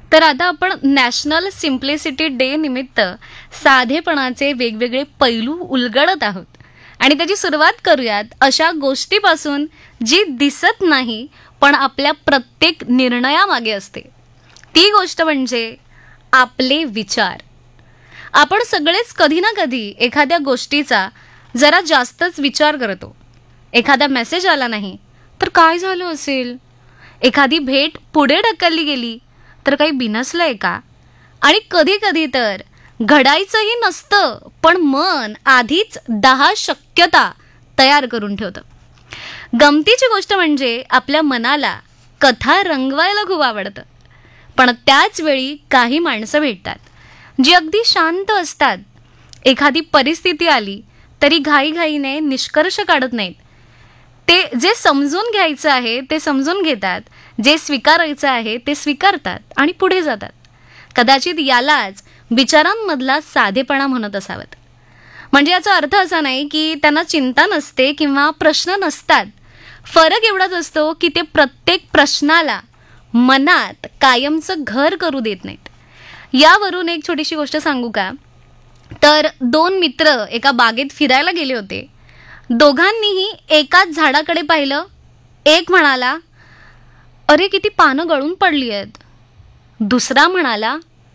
तर आता आपण नॅशनल सिम्प्लिसिटी डे निमित्त साधेपणाचे वेगवेगळे पैलू उलगडत आहोत. आणि त्याची सुरुवात करूयात अशा गोष्टीपासून जी दिसत नाही पण आपल्या प्रत्येक निर्णयामागे असते. ती गोष्ट म्हणजे आपले विचार. आपण सगळेच कधी ना कधी एखाद्या गोष्टीचा जरा जास्तच विचार करतो. एखादा मेसेज आला नाही तर काय झालं असेल, एखादी भेट पुढे ढकलली गेली तर काही बिनसलंय का, आणि कधी कधी तर घडायचंही नसतं पण मन आधीच 10 शक्यता तयार करून ठेवतं. गमतीची गोष्ट म्हणजे आपल्या मनाला कथा रंगवायला खूप आवडतं. पण त्याच वेळी काही माणसं भेटतात जी अगदी शांत असतात. एखादी परिस्थिती आली तरी घाईघाईने निष्कर्ष काढत नाहीत. ते जे समजून घ्यायचं आहे ते समजून घेतात, जे स्वीकारायचं आहे ते स्वीकारतात आणि पुढे जातात. कदाचित यालाच विचारांमधला साधेपणा म्हणत असावं. म्हणजे याचा अर्थ असा नाही की त्यांना चिंता नसते किंवा प्रश्न नसतात. फरक एवढाच असतो की ते प्रत्येक प्रश्नाला मनात कायमचं घर करू देत नाहीत. यावरून एक छोटीशी गोष्ट सांगू का? तर 2 मित्र एका बागेत फिरायला गेले होते. दोघांनीही एकाच झाडाकडे पाहिलं. एक म्हणाला, अरे किती पानं गळून पडली आहेत. दुसरा म्हणाला,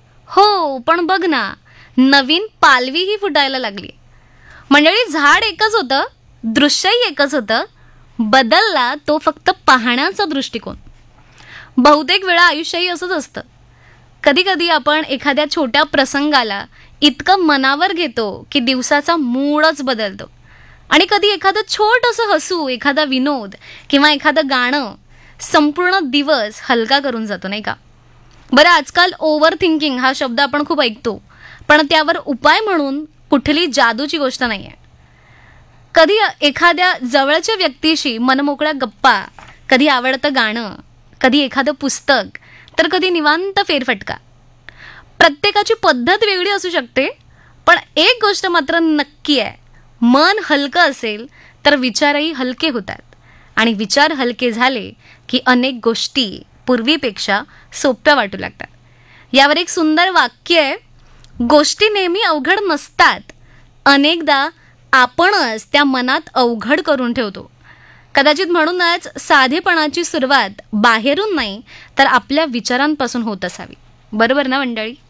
हो पण बघ ना, नवीन पालवीही फुटायला लागली. मंडळी, झाड एकच होतं, दृश्यही एकच होतं, बदलला तो फक्त पाहण्याचा दृष्टिकोन. बहुतेक वेळा आयुष्यही असंच असतं. कधी कधी आपण एखाद्या छोट्या प्रसंगाला इतकं मनावर घेतो की दिवसाचा मूडच बदलतो. आणि कधी एखादं छोटंसं हसू, एखादा विनोद किंवा एखादं गाणं संपूर्ण दिवस हलका करून जातो, नाही का? बरं, आजकाल ओव्हर थिंकिंग हा शब्द आपण खूप ऐकतो, पण त्यावर उपाय म्हणून कुठली जादूची गोष्ट नाही आहे. कधी एखाद्या जवळच्या व्यक्तीशी मनमोकळ्या गप्पा, कधी आवडतं गाणं, कधी एखादं पुस्तक, तर कधी निवांत फेरफटका. प्रत्येकाची पद्धत वेगळी असू शकते, पण एक गोष्ट मात्र नक्की आहे, मन हलकं असेल तर विचारही हलके होतात. आणि विचार हलके झाले की अनेक गोष्टी पूर्वीपेक्षा सोप्या वाटू लागतात. यावर एक सुंदर वाक्य आहे, गोष्टी नेहमी अवघड नसतात, अनेकदा आपणच त्या मनात अवघड करून ठेवतो. कदाचित म्हणूनच साधेपणाची सुरुवात बाहेरून नाही तर आपल्या विचारांपासून होत असावी. बरोबर ना मंडळी?